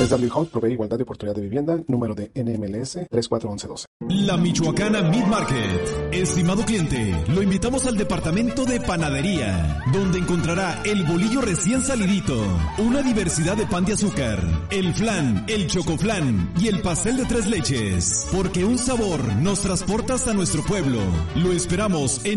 SW Homes provee igualdad de oportunidad de vivienda, número de NMLS 341112. La Michoacana Meat Market. Estimado cliente, lo invitamos al departamento de panadería, donde encontrará el bolillo recién salidito, una diversidad de pan de azúcar, el flan, el chocoflan y el pastel de 3 leches, porque un sabor nos transporta hasta nuestro pueblo. Lo esperamos en